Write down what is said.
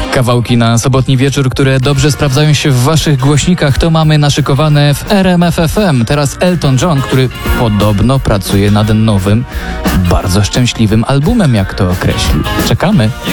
Kawałki na sobotni wieczór, które dobrze sprawdzają się w waszych głośnikach, to mamy naszykowane w RMF FM. Teraz Elton John, który podobno pracuje nad nowym, bardzo szczęśliwym albumem, jak to określił. Czekamy.